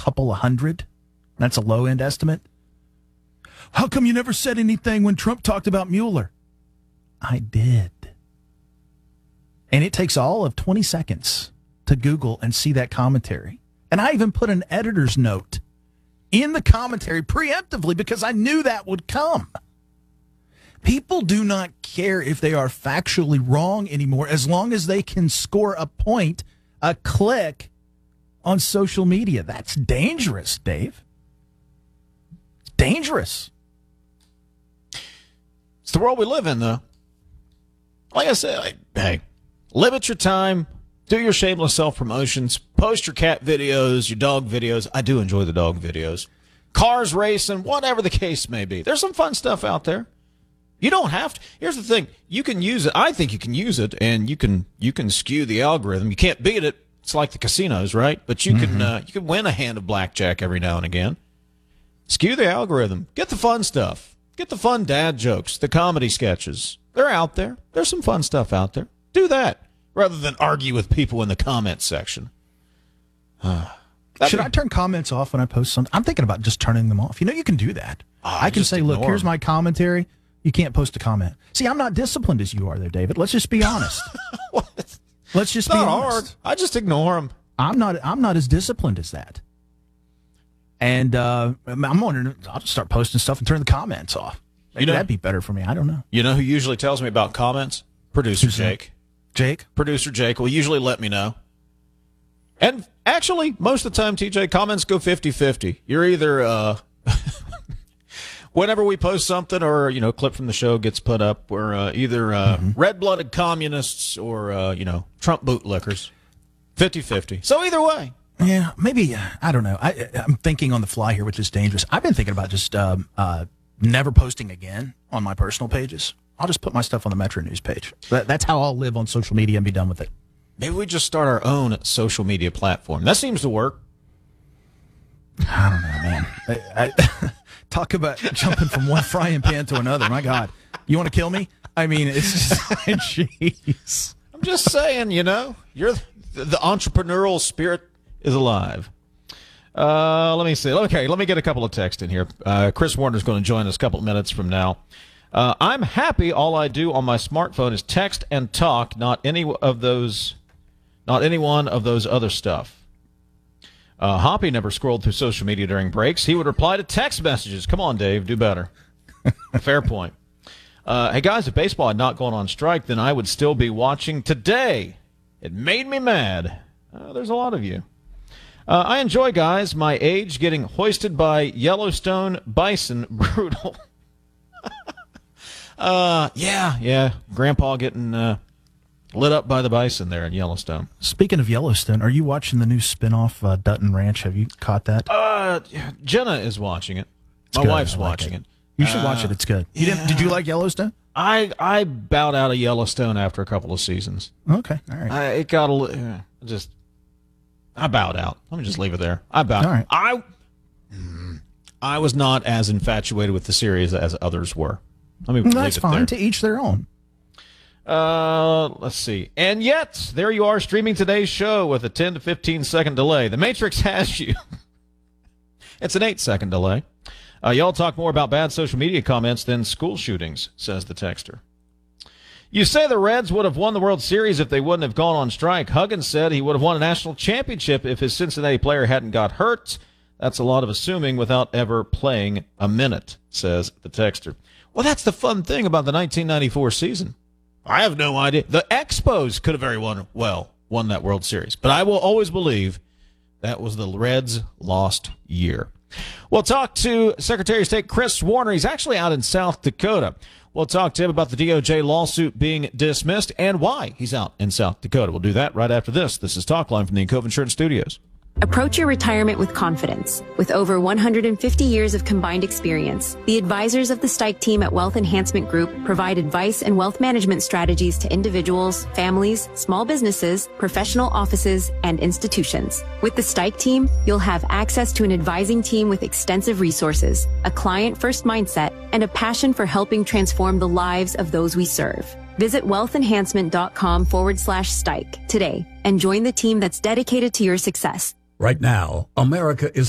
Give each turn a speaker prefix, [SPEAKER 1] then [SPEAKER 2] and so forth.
[SPEAKER 1] couple of hundred. That's a low-end estimate. How come you never said anything when Trump talked about Mueller? I did. And it takes all of 20 seconds to Google and see that commentary. And I even put an editor's note in the commentary preemptively because I knew that would come. People do not care if they are factually wrong anymore as long as they can score a point, a click on social media. That's dangerous, Dave. It's dangerous.
[SPEAKER 2] It's the world we live in, though. Like I said, hey, limit your time, do your shameless self-promotions, post your cat videos, your dog videos. I do enjoy the dog videos. Cars racing, whatever the case may be. There's some fun stuff out there. You don't have to. Here's the thing. You can use it. I think you can use it, and you can skew the algorithm. You can't beat it. It's like the casinos, right? But you can win a hand of blackjack every now and again. Skew the algorithm. Get the fun stuff. Get the fun dad jokes, the comedy sketches. They're out there. There's some fun stuff out there. Do that rather than argue with people in the comments section.
[SPEAKER 1] Should I turn comments off when I post something? I'm thinking about just turning them off. You know, you can do that. I can say, look, here's my commentary. You can't post a comment. See, I'm not disciplined as you are there, David. Let's just be honest. Let's just be honest.
[SPEAKER 2] Hard. I just ignore them.
[SPEAKER 1] I'm not as disciplined as that. And I'm wondering, I'll just start posting stuff and turn the comments off. Maybe that'd be better for me. I don't know.
[SPEAKER 2] You know who usually tells me about comments? Producer Jake.
[SPEAKER 1] Jake?
[SPEAKER 2] Producer Jake will usually let me know. And actually, most of the time, TJ, comments go 50-50. You're either... whenever we post something or, a clip from the show gets put up, we're either red-blooded communists or, Trump bootlickers. 50-50. So either way.
[SPEAKER 1] Yeah, maybe, I don't know. I'm thinking on the fly here, which is dangerous. I've been thinking about just never posting again on my personal pages. I'll just put my stuff on the Metro News page. That's how I'll live on social media and be done with it.
[SPEAKER 2] Maybe we just start our own social media platform. That seems to work.
[SPEAKER 1] I don't know, man. Talk about jumping from one frying pan to another. My God. You want to kill me? I mean, it's just, jeez.
[SPEAKER 2] I'm just saying, you're the entrepreneurial spirit is alive. Let me see. Okay, let me get a couple of texts in here. Chris Warner's going to join us a couple of minutes from now. I'm happy all I do on my smartphone is text and talk, not any one of those other stuff. Hoppy never scrolled through social media during breaks. He would reply to text messages. Come on, Dave, do better. Fair point. Hey, guys, if baseball had not gone on strike, then I would still be watching today. It made me mad. There's a lot of you. I enjoy, guys, my age getting hoisted by Yellowstone bison. Brutal. Yeah. Grandpa getting lit up by the bison there in Yellowstone.
[SPEAKER 1] Speaking of Yellowstone, are you watching the new spinoff Dutton Ranch? Have you caught that?
[SPEAKER 2] Jenna is watching it. My wife's watching it.
[SPEAKER 1] You should watch it. It's good. Did you like Yellowstone?
[SPEAKER 2] I bowed out of Yellowstone after a couple of seasons.
[SPEAKER 1] Okay, all right.
[SPEAKER 2] I bowed out. Let me just leave it there. I bowed.
[SPEAKER 1] All right.
[SPEAKER 2] I was not as infatuated with the series as others were.
[SPEAKER 1] That's fine. To each their own.
[SPEAKER 2] Let's see. And yet, there you are streaming today's show with a 10 to 15 second delay. The Matrix has you. It's an 8-second delay. Y'all talk more about bad social media comments than school shootings, says the texter. You say the Reds would have won the World Series if they wouldn't have gone on strike. Huggins said he would have won a national championship if his Cincinnati player hadn't got hurt. That's a lot of assuming without ever playing a minute, says the texter. Well, that's the fun thing about the 1994 season. I have no idea. The Expos could have very won that World Series. But I will always believe that was the Reds' lost year. We'll talk to Secretary of State Chris Warner. He's actually out in South Dakota. We'll talk to him about the DOJ lawsuit being dismissed and why he's out in South Dakota. We'll do that right after this. This is Talkline from the Encove Insurance Studios.
[SPEAKER 3] Approach your retirement with confidence. With over 150 years of combined experience, the advisors of the Stike team at Wealth Enhancement Group provide advice and wealth management strategies to individuals, families, small businesses, professional offices, and institutions. With the Stike team, you'll have access to an advising team with extensive resources, a client-first mindset, and a passion for helping transform the lives of those we serve. Visit wealthenhancement.com/Stike today and join the team that's dedicated to your success.
[SPEAKER 4] Right now, America is